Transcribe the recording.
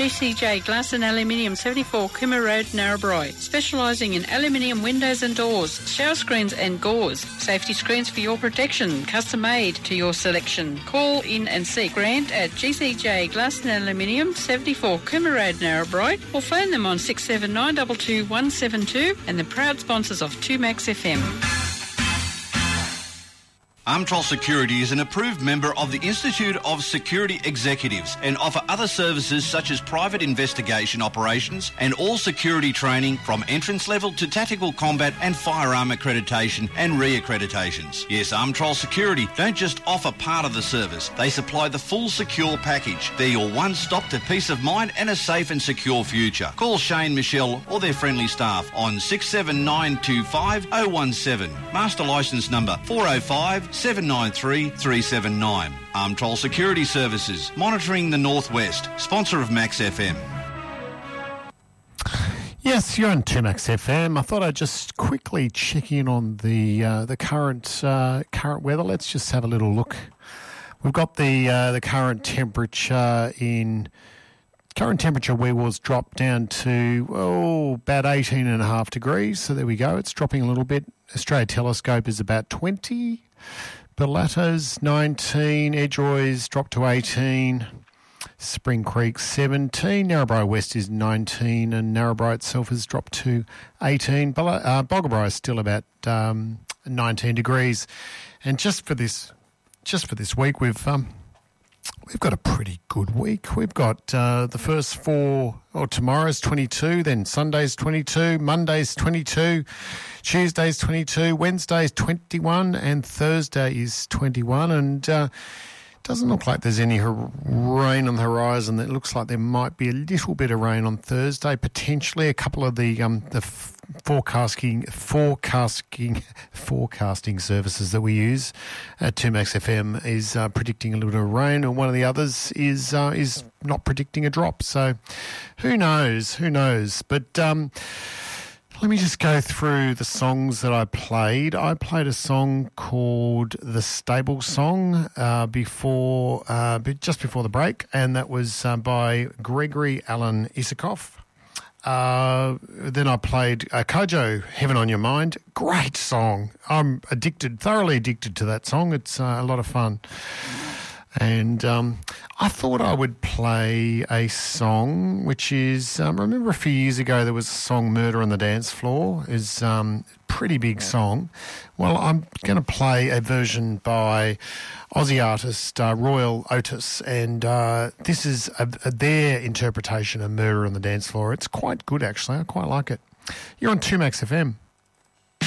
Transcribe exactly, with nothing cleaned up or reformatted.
G C J Glass and Aluminium, seventy-four Cooma Road, Narrabri. Specialising in aluminium windows and doors, shower screens and gauze. Safety screens for your protection, custom made to your selection. Call in and see Grant at G C J Glass and Aluminium, seventy-four Cooma Road, Narrabri, or phone them on six seven nine two two one seven two, and the proud sponsors of two Max F M. Armtrol Security is an approved member of the Institute of Security Executives and offer other services such as private investigation operations and all security training from entrance level to tactical combat and firearm accreditation and re-accreditations. Yes, Armtrol Security don't just offer part of the service, they supply the full secure package. They're your one-stop to peace of mind and a safe and secure future. Call Shane, Michelle or their friendly staff on six seven nine two five oh one seven. Master licence number four oh five seven nine three three seven nine. Armtrol Security Services, monitoring the Northwest, sponsor of Max F M. Yes, you're on two Max F M. I thought I'd just quickly check in on the uh, the current uh, current weather. Let's just have a little look. We've got the uh, the current temperature in current temperature where was dropped down to oh about eighteen and a half degrees. So there we go. It's dropping a little bit. Australia Telescope is about twenty. Bellato's nineteen. Edgeroy's dropped to eighteen. Spring Creek seventeen. Narrabri West is nineteen, and Narrabri itself has dropped to eighteen. Bell- uh, Bogabri is still about um, nineteen degrees. And just for this, just for this week, we've um, we've got a pretty good week. We've got uh, the first four. Or tomorrow's twenty-two, then Sunday's twenty-two, Monday's twenty-two, Tuesday's twenty-two, Wednesday's twenty-one, and Thursday is twenty-one. And uh, it doesn't look like there's any her- rain on the horizon. It looks like there might be a little bit of rain on Thursday, potentially. A couple of the um, the f- forecasting forecasting forecasting services that we use at two Max F M is uh, predicting a little bit of rain, and one of the others is uh, is not predicting a drop. So who knows? Who knows? But um, let me just go through the songs that I played. I played a song called The Stable Song uh, before, uh, just before the break, and that was uh, by Gregory Alan Isikoff. Uh, then I played uh, Kojo, Heaven on Your Mind. Great song. I'm addicted, thoroughly addicted to that song. It's uh, a lot of fun. And um, I thought I would play a song which is, um, remember a few years ago there was a song Murder on the Dance Floor. It's um, a pretty big song. Well, I'm going to play a version by Aussie artist uh, Royal Otis, and uh, this is a, a, their interpretation of Murder on the Dance Floor. It's quite good, actually. I quite like it. You're on two Max F M.